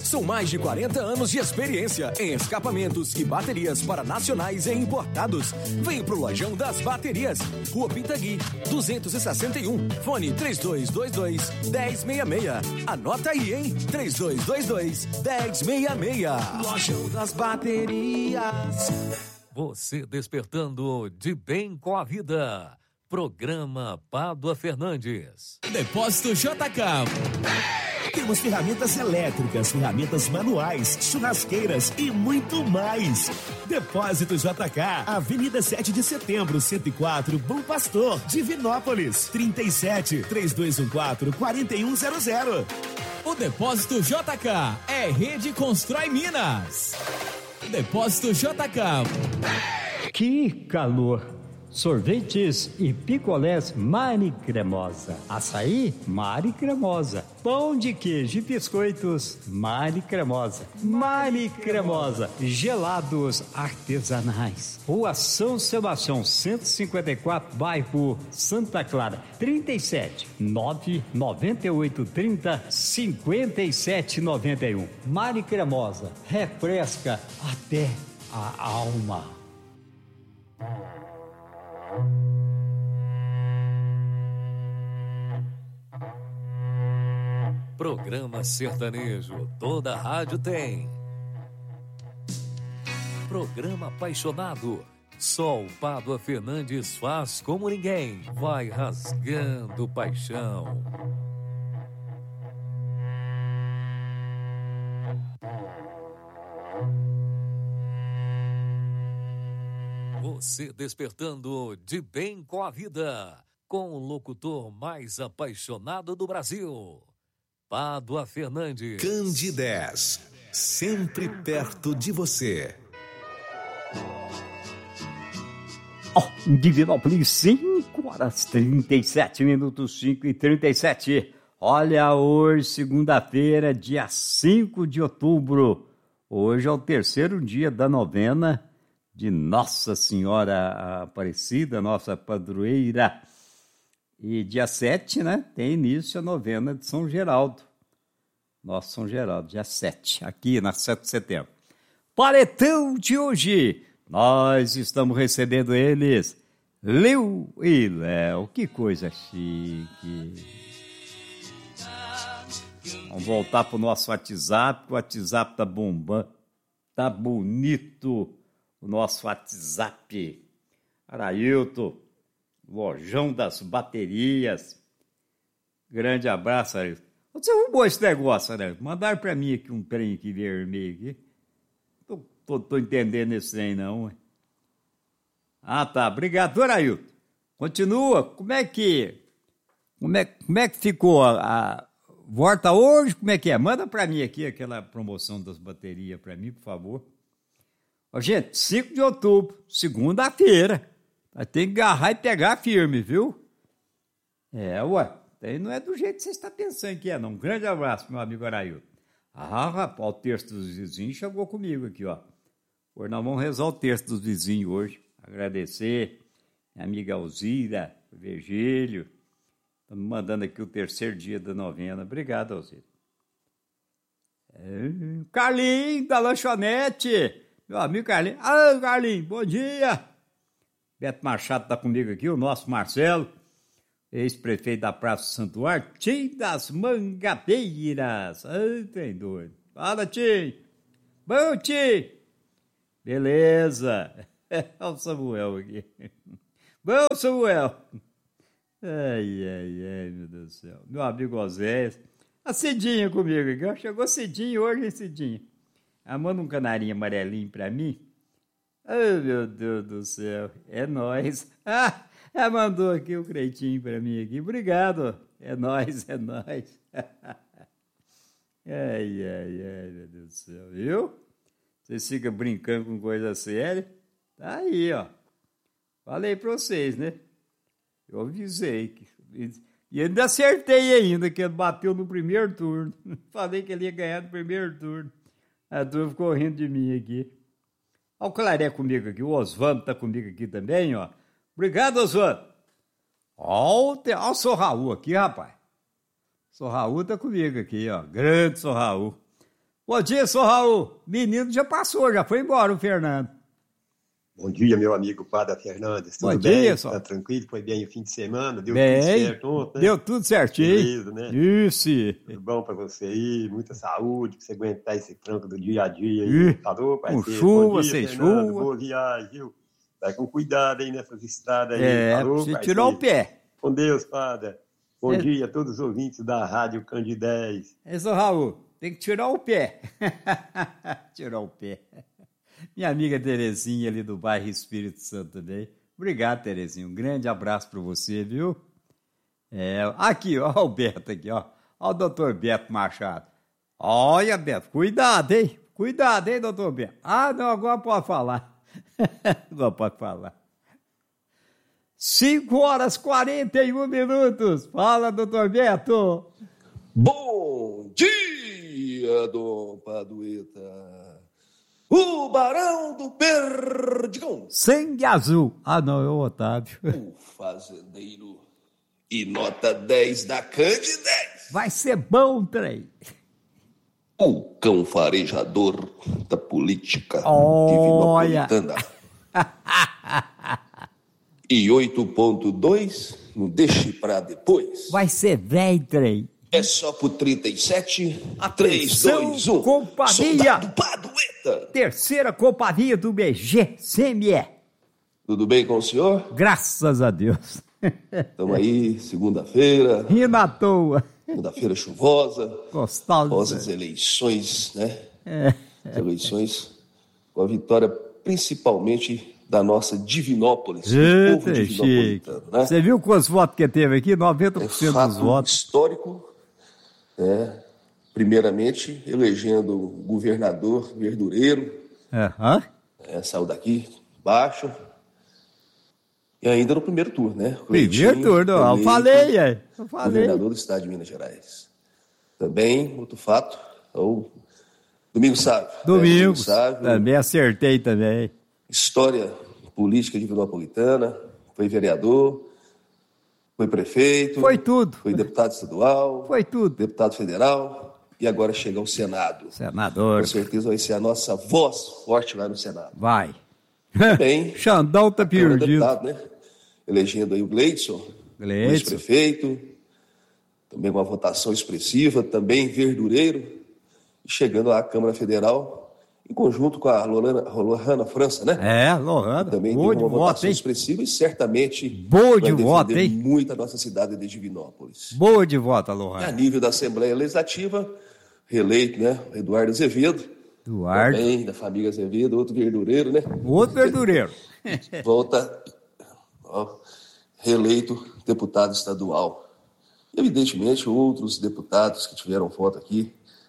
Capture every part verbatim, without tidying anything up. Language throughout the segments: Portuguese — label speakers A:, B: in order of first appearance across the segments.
A: São mais de quarenta anos de experiência em escapamentos e baterias para nacionais e importados. Vem pro Lojão das Baterias, Rua Pitagui, duzentos e sessenta e um, fone três dois dois dois, um zero seis seis. Anota aí, hein? três dois dois dois, um zero seis seis. Lojão das Baterias.
B: Você despertando de bem com a vida. Programa Pádua Fernandes.
C: Depósito J K. Temos ferramentas elétricas, ferramentas manuais, churrasqueiras e muito mais. Depósito J K, Avenida sete de Setembro, cento e quatro, Bom Pastor, Divinópolis, trinta e sete, três dois um quatro, quatro um zero zero. O Depósito J K é Rede Constrói Minas. Depósito J K.
D: Que calor! Sorvetes e picolés Mari Cremosa. Açaí, Mari Cremosa. Pão de queijo e biscoitos, Mari Cremosa. Mari Cremosa. Gelados artesanais. Rua São Sebastião, cento e cinquenta e quatro, bairro Santa Clara. trinta e sete, nove nove oito, trinta, cinquenta e sete, noventa e um. Mari Cremosa. Refresca até a alma.
B: Programa sertanejo, toda rádio tem. Programa apaixonado, só o Pádua Fernandes faz como ninguém. Vai rasgando paixão. Você despertando de bem com a vida, com o locutor mais apaixonado do Brasil, Pádua Fernandes.
E: Candidez, sempre perto de você.
D: Oh, Divinópolis, cinco horas trinta e sete minutos, cinco e trinta e sete. Olha, hoje, segunda-feira, dia cinco de outubro. Hoje é o terceiro dia da novena de Nossa Senhora Aparecida, nossa padroeira. E dia sete, né, tem início a novena de São Geraldo. Nosso São Geraldo, dia sete, aqui na sete de setembro. Paletão de hoje, nós estamos recebendo eles, Liu e Léo. Que coisa chique. Vamos voltar pro nosso WhatsApp, o WhatsApp tá bombando, tá bonito. O nosso WhatsApp, Arailton, Lojão das Baterias. Grande abraço, Arailton. Você arrumou esse negócio, Arailton? Mandaram para mim aqui um trem aqui vermelho. Aqui. Tô, tô, tô entendendo esse trem, não. Ah, tá. Obrigado, Arailton. Continua. Como é que... Como é, como é que ficou a, a... Volta hoje? Como é que é? Manda para mim aqui aquela promoção das baterias para mim, por favor. Ó, gente, cinco de outubro, segunda-feira. Vai ter que agarrar e pegar firme, viu? É, ué. Daí não é do jeito que você está pensando que é, não. Um grande abraço, meu amigo Arailton. Ah, rapaz, o texto dos vizinhos chegou comigo aqui, ó. Hoje nós vamos rezar o texto dos vizinhos hoje. Agradecer minha amiga Alzira, o Virgílio. Estamos mandando aqui o terceiro dia da novena. Obrigado, Alzira. É, Carlinhos, da lanchonete. Meu amigo Carlinhos. Ah, Carlinhos, bom dia. Beto Machado está comigo aqui, o nosso Marcelo, ex-prefeito da Praça do Santuário, Tim das Mangabeiras. Ai, tem doido. Fala, Tim. Bom, Tim. Beleza. Olha o Samuel aqui. Bom, Samuel. Ai, ai, ai, meu Deus do céu. Meu amigo Oséias. A Cidinha comigo aqui. Chegou Cidinha hoje, hein, Cidinha? Ela manda um canarinho amarelinho pra mim. Ai, meu Deus do céu. É nóis. Ah, ela mandou aqui o creitinho pra mim aqui. Obrigado. É nóis, é nóis. Ai, ai, ai, meu Deus do céu. Viu? Vocês ficam brincando com coisa séria. Tá aí, ó. Falei pra vocês, né? Eu avisei. Que... E ainda acertei ainda, que ele bateu no primeiro turno. Falei que ele ia ganhar no primeiro turno. A turma ficou rindo de mim aqui. Olha o Claré comigo aqui. O Osvaldo tá comigo aqui também, ó. Obrigado, Osvaldo. Olha o Sr. Raul aqui, rapaz. O Sr. Raul tá comigo aqui, ó. Grande Sr. Raul. Bom dia, senhor Raul. Menino já passou, já foi embora o Fernando.
F: Bom dia, meu amigo Padre Fernandes. Tudo
D: Bom
F: bem?
D: dia, só.
F: Tá tranquilo? Foi bem o fim de semana? Deu
D: bem,
F: tudo certo ontem, né?
D: Deu tudo certinho.
F: Beleza, né?
D: Isso.
F: Tudo bom pra você aí, muita saúde, pra você aguentar esse tranco do dia a dia aí.
D: Ih,
F: Falou,
D: com
F: parceiro?
D: chuva,
F: Bom dia,
D: sem
F: Fernando.
D: chuva.
F: Boa viagem, viu? Vai com cuidado aí nessas estradas aí.
D: É,
F: Falou,
D: você
F: parceiro?
D: tirou o pé.
F: Com Deus, Padre. Bom
D: É.
F: dia a todos os ouvintes da Rádio Candidez.
D: É, senhor Raul, tem que tirar o pé. Tirar o pé. Minha amiga Terezinha ali do bairro Espírito Santo também. Obrigado, Terezinha. Um grande abraço para você, viu? É, aqui, ó, o Beto aqui, ó. Ó o doutor Beto Machado. Olha, Beto, cuidado, hein? Cuidado, hein, doutor Beto? Ah, não, agora pode falar. Agora pode falar. cinco horas e quarenta e um minutos. Fala, doutor Beto.
G: Bom dia, Dom Padueta. O Barão do Perdigão.
D: Sangue azul. Ah, não, é o Otávio.
G: O fazendeiro. E nota dez da Candidez.
D: Vai ser bom, trem.
G: O cão farejador da política
D: Olha.
G: divinopolitana. E oito ponto dois, não deixe pra depois.
D: Vai ser velho, trem.
G: É só pro trinta e sete, três, dois, um.
D: Companhia.
G: Soldado Padueta.
D: Terceira companhia do B G C M E.
G: Tudo bem com o senhor?
D: Graças a Deus.
G: Estamos aí, segunda-feira,
D: Rindo à toa.
G: segunda-feira chuvosa,
D: Gostosa.
G: após as eleições, né?
D: É.
G: As eleições, com a vitória principalmente da nossa Divinópolis, do povo
D: Eita, Chique.
G: divinopolitano, né?
D: Você viu quantos votos que teve aqui? noventa por
G: É
D: cento dos
G: fato
D: votos.
G: histórico, né? Primeiramente elegendo o governador verdureiro,
D: Aham.
G: é, saiu daqui baixo, e ainda no primeiro turno, né?
D: Primeiro
G: Cleitinho,
D: turno, ó, eu
G: eleito
D: falei, é. Eu falei.
G: governador do estado de Minas Gerais. Também, outro fato, é o Domingos Sávio. né?
D: Domingos.
G: Sávio,
D: Também acertei também.
G: história política divinopolitana, foi vereador, foi prefeito,
D: Foi tudo.
G: foi deputado estadual,
D: Foi tudo.
G: deputado federal e agora chega ao Senado.
D: Senador.
G: Com certeza vai ser a nossa voz forte lá no Senado.
D: Vai.
G: Bem,
D: Xandão tá
G: Câmara
D: perdido.
G: deputado, né? Elegendo aí o Gleidson,
D: Gleidson.
G: ex-prefeito, também com uma votação expressiva, também verdureiro, e chegando à Câmara Federal, em conjunto com a Lorana, Lohana França, né?
D: É, Lohana.
G: Também
D: Boa
G: teve
D: de
G: uma
D: voto,
G: votação
D: hein?
G: expressiva e certamente
D: Boa de
G: vai
D: voto,
G: defender
D: hein?
G: muito a nossa cidade de Divinópolis.
D: Boa de voto,
G: A
D: Lohana.
G: nível da Assembleia Legislativa, reeleito, né? Eduardo Azevedo,
D: Eduardo.
G: também da família Azevedo, outro verdureiro, né?
D: Outro verdureiro.
G: Volta, ó, reeleito deputado estadual. E, evidentemente, outros deputados que tiveram voto aqui.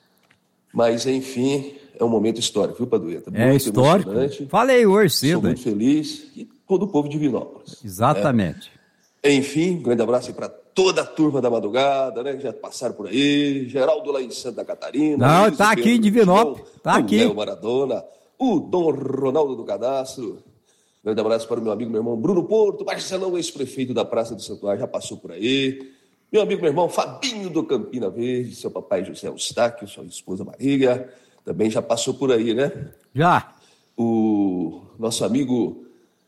G: Mas, enfim, é um momento histórico, viu, Padueta?
D: É
G: Muito
D: histórico.
G: emocionante.
D: Falei hoje
G: Sou
D: cedo.
G: muito
D: hein?
G: feliz e todo o povo de Divinópolis.
D: Exatamente.
G: Enfim, um grande abraço aí para toda a turma da madrugada, né? Que já passaram por aí. Geraldo lá em Santa Catarina.
D: Não,
G: Luiz
D: tá
G: Pedro
D: aqui em Divinópolis,
G: João,
D: tá
G: o
D: aqui.
G: Léo Maradona, o Dom Ronaldo do Cadastro. Grande abraço para o meu amigo, meu irmão Bruno Porto, Marcelão, ex-prefeito da Praça do Santuário, já passou por aí. Meu amigo, meu irmão Fabinho do Campina Verde, seu papai José Eustáquio, sua esposa Marília, também já passou por aí, né?
D: Já.
G: O nosso amigo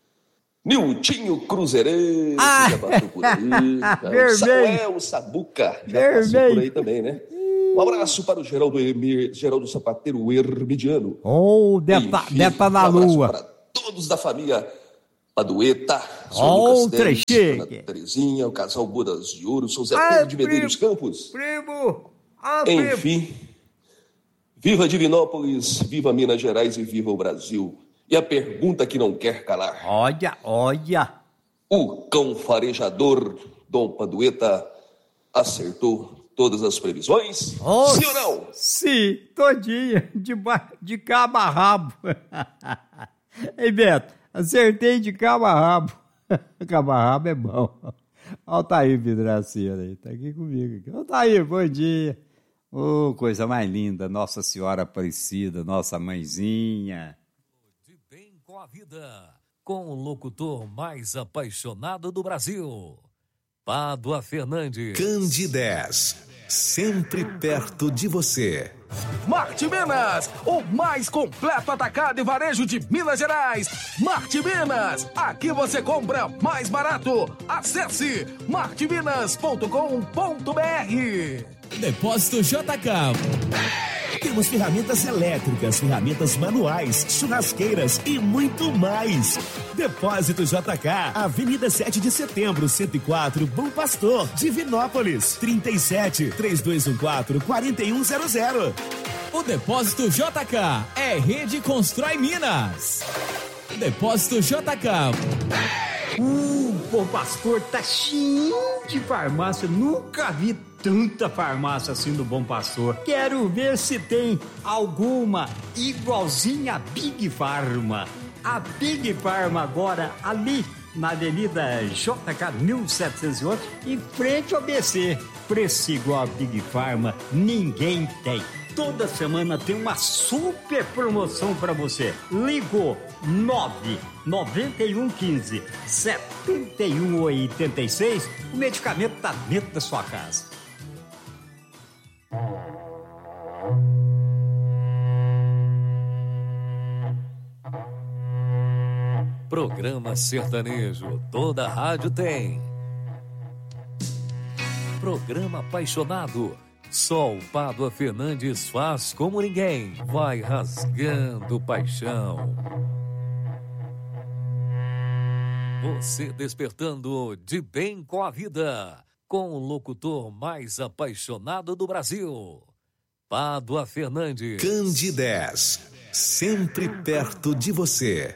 G: Niltinho Cruzeirense,
D: Ah!
G: já passou por aí. o
D: Vermelho.
G: Samuel Sabuca, já passou
D: Vermelho.
G: por aí também, né? Um abraço para o Geraldo, Hermi- Geraldo Sapateiro Hermidiano.
D: Ô, oh, deve
G: Enfim,
D: tá na
G: um abraço
D: lua.
G: para todos da família Padueta, seu
D: Ó,
G: Lucas Teles,
D: trechegue.
G: Dona Terezinha, o casal Bodas de Ouro, São Zé
D: Ah,
G: Pedro de Medeiros
D: primo.
G: Campos.
D: Primo! Ah, primo!
G: Enfim, viva Divinópolis, viva Minas Gerais e viva o Brasil. E a pergunta que não quer calar.
D: Olha, olha.
G: O cão farejador Dom Padueta acertou todas as previsões?
D: Oh,
G: Sim ou não?
D: Sim, todinha, de, ba- de cabo a rabo. Ei, Beto, acertei de cabo a rabo. Cabo a rabo é bom. Olha o Tair Vidraceira aí, tá aqui comigo. Ô, Tair, bom dia. Ô, coisa mais linda, Nossa Senhora Aparecida, nossa mãezinha.
B: De bem com a vida, com o locutor mais apaixonado do Brasil, Pádua Fernandes.
E: Candidez, sempre perto de você.
H: Marte Minas, o mais completo atacado e varejo de Minas Gerais. Marte Minas, aqui você compra mais barato. Acesse marte minas ponto com ponto b r.
C: Depósito J K. Temos ferramentas elétricas, ferramentas manuais, churrasqueiras e muito mais. Depósito J K, Avenida sete de Setembro, cento e quatro, Bom Pastor, Divinópolis, trinta e sete, três dois um quatro, quatro um zero zero.
I: O Depósito J K é Rede Constrói Minas. Depósito J K.
J: Uh, Bom Pastor tá cheio de farmácia. Nunca vi tanta farmácia assim do Bom Pastor. Quero ver se tem alguma igualzinha a Big Pharma. A Big Pharma agora ali na Avenida J K mil setecentos e oito, em frente ao B C. Preço igual a Big Pharma, ninguém tem. Toda semana tem uma super promoção para você. Ligou nove nove um um cinco sete um oito seis, o medicamento está dentro da sua casa.
B: Programa sertanejo, toda rádio tem. Programa apaixonado, só o Pádua Fernandes faz como ninguém, vai rasgando paixão. Você despertando de bem com a vida, com o locutor mais apaixonado do Brasil, Pádua Fernandes.
E: Candidez, sempre perto de você.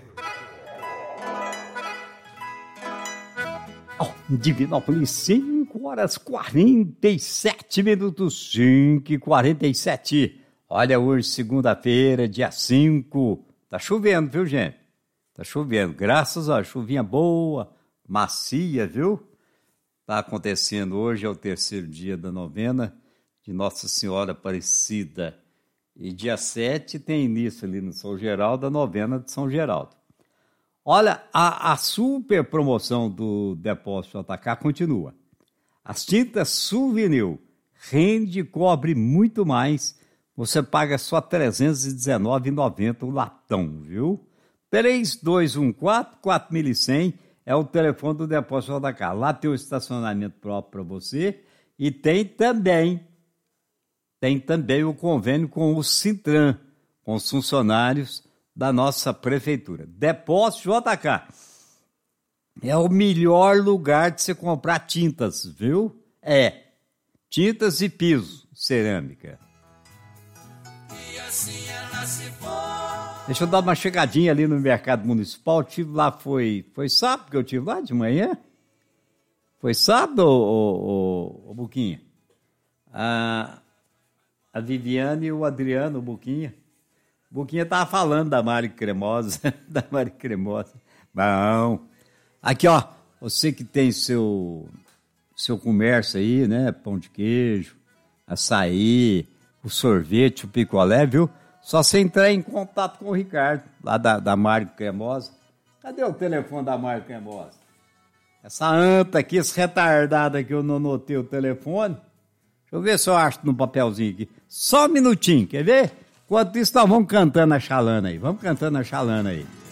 J: Oh, Divinópolis, cinco horas quarenta e sete minutos, cinco e quarenta e sete. Olha, hoje, segunda-feira, dia cinco. Tá chovendo, viu, gente? Tá chovendo. Graças a chuvinha boa, macia, viu? Tá acontecendo hoje, é o terceiro dia da novena de Nossa Senhora Aparecida. E dia sete tem início ali no São Geraldo, a novena de São Geraldo. Olha, a, a super promoção do Depósito J K continua. As tintas Souvenir rende e cobre muito mais. Você paga só trezentos e dezenove reais e noventa centavos o latão, viu? três dois um quatro, quatro mil e cem é o telefone do Depósito J K. Lá tem o estacionamento próprio para você e tem também, tem também o convênio com o Sintran, com os funcionários da nossa prefeitura. Depósito J K é o melhor lugar de você comprar tintas, viu? É, tintas e piso, cerâmica. E assim ela se for. Deixa eu dar uma chegadinha ali no mercado municipal. Eu tive lá, foi, foi sábado que eu tive lá de manhã? Foi sábado, ô, ô, ô, ô Buquinha? A, a Viviane e o Adriano, o Buquinha. O Buquinha tava falando da Mari Cremosa, da Mari Cremosa. Bom, aqui ó, você que tem seu, seu comércio aí, né, pão de queijo, açaí, o sorvete, o picolé, viu? Só você entrar em contato com o Ricardo, lá da, da Mari Cremosa. Cadê o telefone da Mari Cremosa? Essa anta aqui, esse retardado aqui, eu não notei o telefone. Deixa eu ver se eu acho no papelzinho aqui. Só um minutinho, quer ver? Enquanto isso, nós vamos cantando a chalana aí. Vamos cantando a chalana aí.